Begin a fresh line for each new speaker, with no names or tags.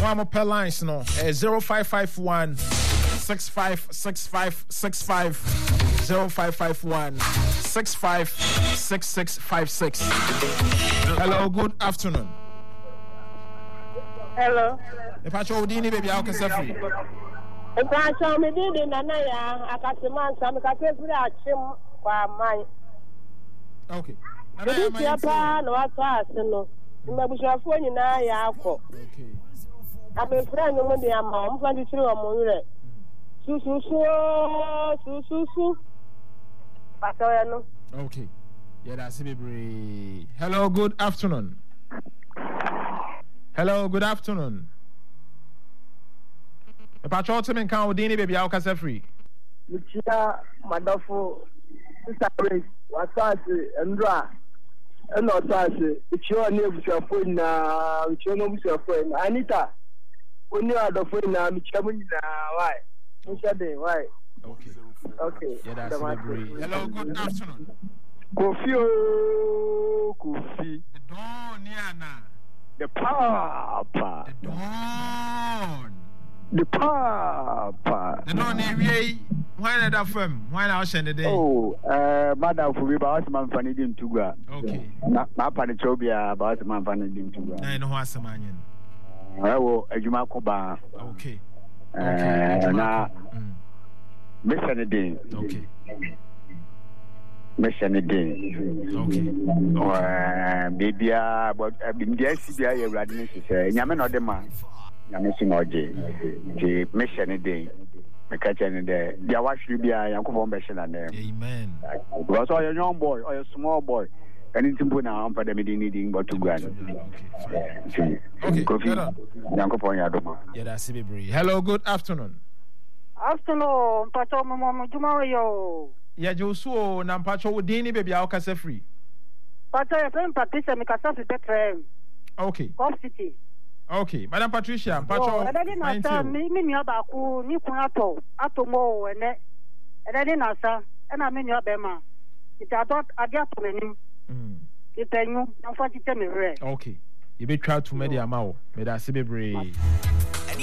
Mama per lines no 0551 656565 0551 656656. Hello, good afternoon.
Hello.
If I show Dini baby, I'll get free.
If I show me Dini Nanaya, I got the man, some got every action by mine.
Okay.
This is your plan or class, no. Maybe your phone in Ayako.
Okay.
I'm a friend of the amount, 23 or more. Su.
Okay. Yeah, that's it. Hello, good afternoon. Hello, good afternoon. The patrol team in Dini baby, I'll get free.
Michia Madafo, Sister Grace, Wasasi, Andra, and Wasasi. It's your name with your phone now, with your name with your friend. Anita, when you are the phone now, Michamun, why? Why? Okay.
Yeah, that's it. Hello, good afternoon.
Kofi.
The dawn, Niana.
The Papa.
The dawn.
The Papa.
The dawn, why not that firm? Why not send the day?
Oh, Madam Fubi, man funny dim to go.
Okay.
Not Panichobia, about man funny dim to go.
I know what's a man.
Well, a Jumacoba.
Okay.
Now, Mission a day.
Okay.
Mission a day.
Okay.
Baby, but I've been there. CBI, you're ready to say, Yaman or the man. Yaman or J. Mission a day. I catch any day. There was to be a young convention and there.
Amen.
Was all a young boy or a small boy. Anything put on for them needing but to grant.
Okay. Okay.
Yeah,
that's it. Hello, good afternoon.
Afternoon, Pato Mama Jumario.
Yeah, Josuo, Nampacho, Dini baby, I'll get free.
Pato, your friend Patricia, make us a better.
Okay.
Golf City.
Okay, Madam Patricia, Pacho.
I didn't answer me about who Nikunato, Atomo, and I didn't answer, and I mean your Bema. It's a dot, I got to me. It's a new, I'm 40 me.
Okay. You be try to media mao. May that see me.